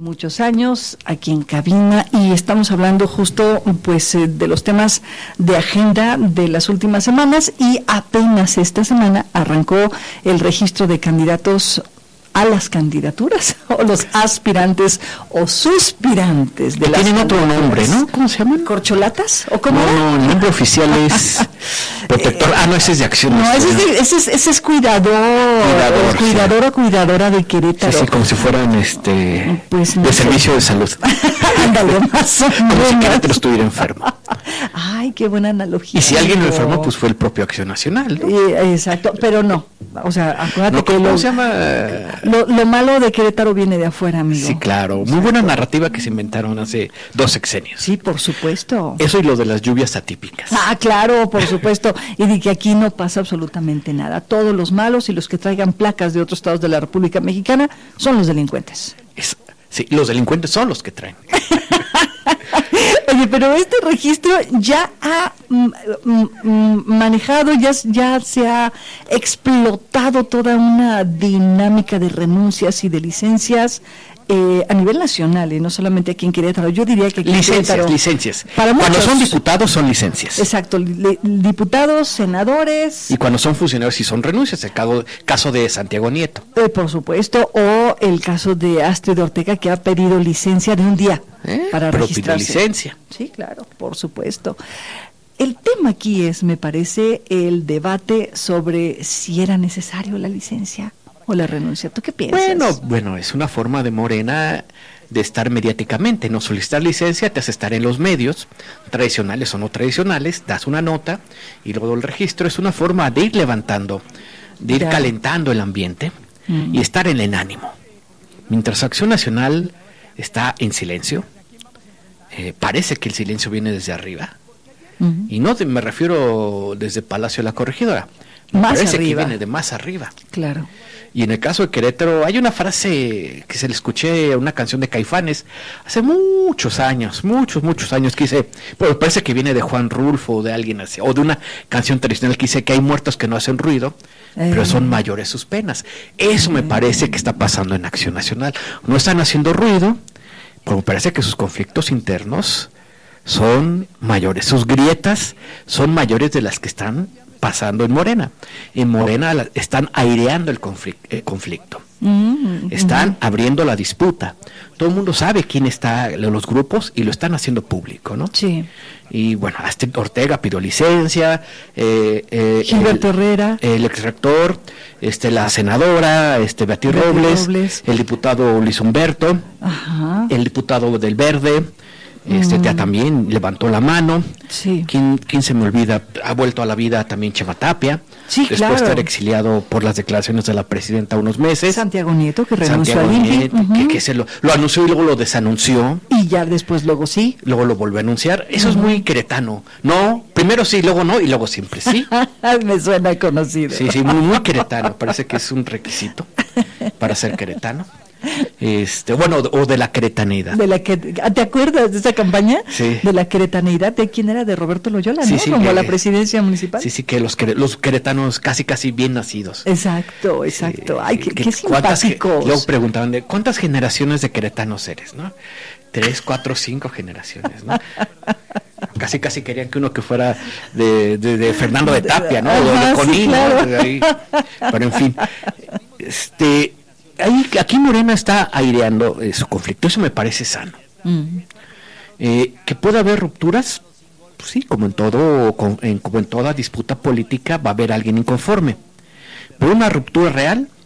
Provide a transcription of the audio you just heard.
muchos años aquí en cabina y estamos hablando justo pues de los temas de agenda de las últimas semanas y apenas esta semana arrancó el registro de candidatos a las candidaturas o los aspirantes o suspirantes de las tienen otro nombre, ¿no? ¿Cómo se llaman? ¿Corcholatas? ¿O cómo? No, el nombre oficial es protector. No, ese es de Acción No, Nacional. ese es cuidador o cuidadora de Querétaro. Sí, como si fueran pues, de servicio de salud. Ándale, más o Como si menos. Querétaro estuviera enfermo. Ay, qué buena analogía. Y si alguien lo enfermó, pues fue el propio Acción Nacional, ¿no? Exacto, pero no. O sea, acuérdate No, que ¿cómo se llama? Lo malo de Querétaro viene de afuera, amigo. Sí, claro. Muy buena narrativa que se inventaron hace 2 sexenios. Sí, por supuesto. Eso y lo de las lluvias atípicas. Ah, claro, por supuesto. Y de que aquí no pasa absolutamente nada. Todos los malos y los que traigan placas de otros estados de la República Mexicana son los delincuentes. Sí, los delincuentes son los que traen. Oye, pero este registro ya ha manejado, ya se ha explotado toda una dinámica de renuncias y de licencias a nivel nacional, no solamente aquí en Querétaro. Yo diría que aquí licencias. Para muchos, cuando son diputados son licencias. Exacto, diputados, senadores. Y cuando son funcionarios sí son renuncias, el caso de Santiago Nieto. Por supuesto, o el caso de Astrid Ortega, que ha pedido licencia de un día para pero registrarse. pidió licencia. Sí, claro, por supuesto. El tema aquí es, me parece, el debate sobre si era necesario la licencia o la renuncia. ¿Tú qué piensas? Bueno, es una forma de Morena de estar mediáticamente, no solicitar licencia, te hace estar en los medios, tradicionales o no tradicionales, das una nota y luego el registro es una forma de ir levantando, de ir calentando el ambiente y estar en el ánimo. Mientras Acción Nacional está en silencio, parece que el silencio viene desde arriba, y no me refiero desde Palacio de la Corregidora, parece que viene de más arriba. Claro. Y en el caso de Querétaro hay una frase que se le escuché a una canción de Caifanes hace muchos años que dice, pues parece que viene de Juan Rulfo o de alguien así, o de una canción tradicional que dice que hay muertos que no hacen ruido, pero son mayores sus penas. Eso me parece que está pasando en Acción Nacional. No están haciendo ruido, pero me parece que sus conflictos internos son mayores, sus grietas son mayores de las que están pasando en Morena. En Morena están aireando el conflicto. Están abriendo la disputa. Todo el mundo sabe quién está en los grupos y lo están haciendo público, ¿no? Sí. Y bueno, Astrid Ortega pidió licencia, Gilberto Herrera, el exrector, la senadora, Beatriz Robles, el diputado Luis Humberto, el diputado del Verde, ya también levantó la mano. Sí. ¿Quién se me olvida? Ha vuelto a la vida también Chema Tapia, sí, después de estar exiliado por las declaraciones de la presidenta unos meses. Santiago Nieto, que renunció al INPI. Que se lo anunció y luego lo desanunció. Y ya después luego sí. Luego lo volvió a anunciar. Eso es muy queretano. No, primero sí, luego no, y luego siempre sí. Me suena conocido. Sí, muy queretano. Parece que es un requisito para ser queretano. O de la queretaneidad. ¿Te acuerdas de esa campaña? Sí. De la queretaneidad, ¿de quién era? De Roberto Loyola, sí, ¿no? Sí, como la presidencia municipal. Sí, que los queretanos casi bien nacidos. Exacto. Ay, qué simpáticos. Luego preguntaban, ¿cuántas generaciones de queretanos eres, no? 3, 4, 5 generaciones, ¿no? Casi querían que uno que fuera de Fernando de Tapia, ¿no? O de Conín, sí, claro. ¿No? Pero en fin, aquí Morena está aireando su conflicto, eso me parece sano. Que pueda haber rupturas, pues sí, como en toda disputa política va a haber alguien inconforme, pero una ruptura real